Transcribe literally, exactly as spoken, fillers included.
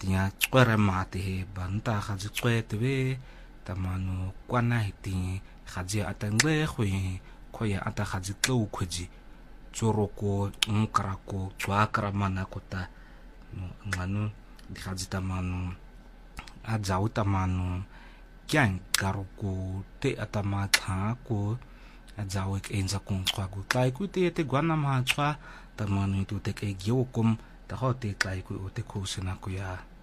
tia tswere mate he banta khaji tswete we tamano kwana hiti khaji atangre khwe khoya ata khaji tlo khoji tsoroko nkrako tswakra mana kota ngano di khaji tamano a jawu tamano kyang karoko te atama tha ko a jawu ke enza kong tswa ku kai ku te te gwana ma tswa tamano tu te ke gyokom ta ho te kai ku te khosena ku ya